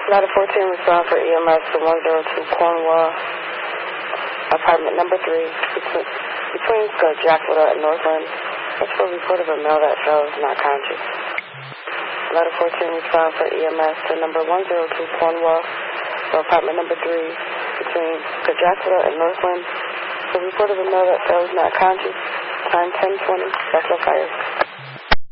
Ladder 14 respond for EMS to 102 Cornwall, apartment number 3, between Jackwater and Northland. That's for a report of a male that fell is not conscious. Ladder 14 respond for EMS to number 102 Cornwall, apartment number 3, between Jackwater and Northland. For a report of a male that fell is not conscious. Time 10:20. Buffalo Fire.